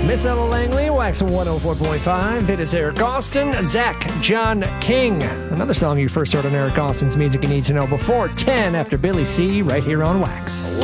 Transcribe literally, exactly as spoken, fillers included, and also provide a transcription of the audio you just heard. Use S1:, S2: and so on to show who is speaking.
S1: Miss Ella Langley, Wax one oh four point five. It is Eric Austin, Zach John King. Another song you first heard on Eric Austin's Music You Need to Know before ten after Billy C. right here on Wax.